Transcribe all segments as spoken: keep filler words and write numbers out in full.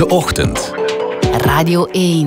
De Ochtend. Radio één.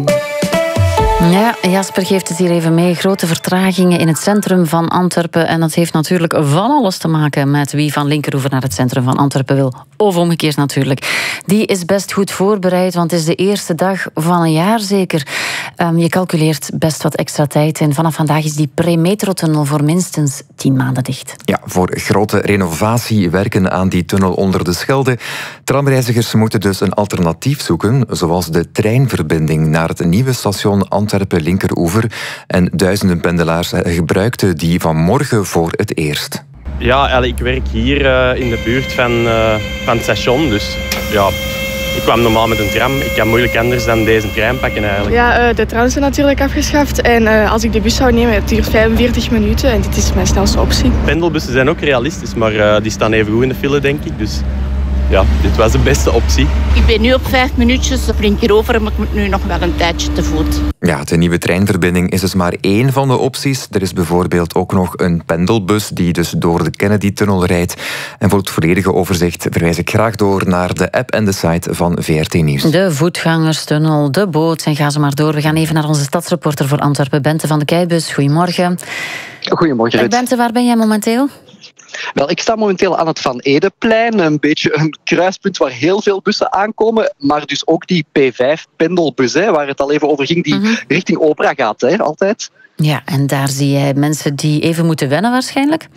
Ja, Jasper geeft het hier even mee. Grote vertragingen in het centrum van Antwerpen. En dat heeft natuurlijk van alles te maken met wie van Linkeroever naar het centrum van Antwerpen wil. Of omgekeerd natuurlijk. Die is best goed voorbereid, want het is de eerste dag van een jaar zeker. Um, je calculeert best wat extra tijd. En vanaf vandaag is die pre-metrotunnel voor minstens tien maanden dicht. Ja, voor grote renovatiewerken aan die tunnel onder de Schelde. Tramreizigers moeten dus een alternatief zoeken, zoals de treinverbinding naar het nieuwe station Antwerpen-Linkeroever. En duizenden pendelaars gebruikten die vanmorgen voor het eerst. Ja, ik werk hier uh, in de buurt van, uh, van het station, dus ja, ik kwam normaal met een tram. Ik kan moeilijk anders dan deze trein pakken eigenlijk. Ja, uh, de trams zijn natuurlijk afgeschaft en uh, als ik de bus zou nemen, het duurt vijfenveertig minuten en dit is mijn snelste optie. Pendelbussen zijn ook realistisch, maar uh, die staan even goed in de file, denk ik, dus ja, dit was de beste optie. Ik ben nu op vijf minuutjes op Linkeroever, maar ik moet nu nog wel een tijdje te voet. Ja, de nieuwe treinverbinding is dus maar één van de opties. Er is bijvoorbeeld ook nog een pendelbus die dus door de Kennedy-tunnel rijdt. En voor het volledige overzicht verwijs ik graag door naar de app en de site van V R T Nieuws. De voetgangerstunnel, de boot en ga zo maar door. We gaan even naar onze stadsreporter voor Antwerpen, Bente van de Keibus. Goedemorgen. Goedemorgen, Ruud. Bente, waar ben jij momenteel? Wel, ik sta momenteel aan het Van Edeplein, een beetje een kruispunt waar heel veel bussen aankomen, maar dus ook die P vijf pendelbus, hè, waar het al even over ging, die mm-hmm. richting Opera gaat, hè, altijd. Ja, en daar zie jij mensen die even moeten wennen waarschijnlijk?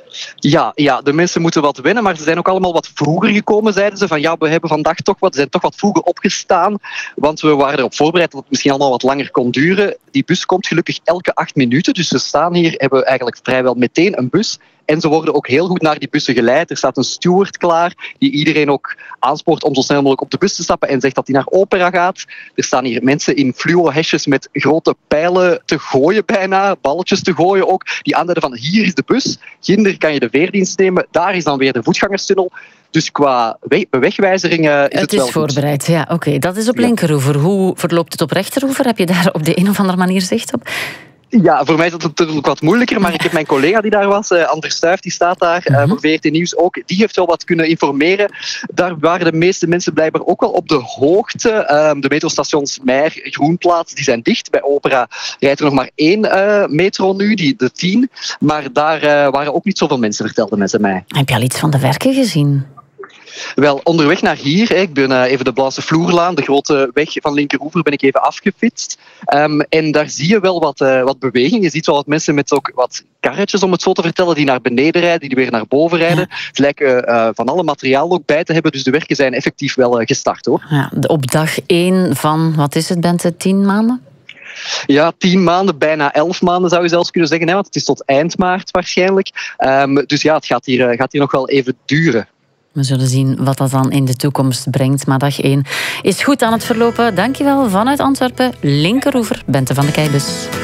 Ja, ja, de mensen moeten wat wennen, maar ze zijn ook allemaal wat vroeger gekomen, zeiden ze. Van ja, we hebben vandaag toch wat, zijn toch wat vroeger opgestaan, want we waren erop voorbereid dat het misschien allemaal wat langer kon duren. Die bus komt gelukkig elke acht minuten, dus we staan hier, hebben eigenlijk vrijwel meteen een bus. En ze worden ook heel goed naar die bussen geleid. Er staat een steward klaar die iedereen ook aanspoort om zo snel mogelijk op de bus te stappen en zegt dat hij naar Opera gaat. Er staan hier mensen in fluo hesjes met grote pijlen te gooien bijna, balletjes te gooien ook, die aanduiden van hier is de bus, ginder kan je de veerdienst nemen, daar is dan weer de voetgangerstunnel. Dus qua wegwijzeringen is het, het wel is voorbereid, goed. Ja, oké. Okay. Dat is op Linkeroever. Ja. Hoe verloopt het op Rechteroever? Heb je daar op de een of andere manier zicht op? Ja, voor mij is dat natuurlijk wat moeilijker, maar ik heb mijn collega die daar was, uh, Anders Stuif, die staat daar uh, voor V R T Nieuws ook, die heeft wel wat kunnen informeren. Daar waren de meeste mensen blijkbaar ook wel op de hoogte. Uh, de metrostations Meijer, Groenplaats, die zijn dicht. Bij Opera rijdt er nog maar één uh, metro nu, die, de tien. Maar daar uh, waren ook niet zoveel mensen, vertelden mensen mij. Heb je al iets van de werken gezien? Wel, onderweg naar hier, ik ben uh, even de Blauwse Vloerlaan, de grote weg van Linkeroever, ben ik even afgefietst. Um, en daar zie je wel wat, uh, wat beweging. Je ziet wel wat mensen met ook wat karretjes, om het zo te vertellen, die naar beneden rijden, die weer naar boven rijden. Ja. Het lijken uh, van alle materiaal ook bij te hebben, dus de werken zijn effectief wel uh, gestart, hoor. Ja, op dag één van, wat is het, Bente, tien maanden? Ja, tien maanden, bijna elf maanden zou je zelfs kunnen zeggen, hè, want het is tot eind maart waarschijnlijk. Um, dus ja, het gaat hier, uh, gaat hier nog wel even duren. We zullen zien wat dat dan in de toekomst brengt. Maar dag één is goed aan het verlopen. Dankjewel vanuit Antwerpen, Linkeroever, Bente van de Keibus.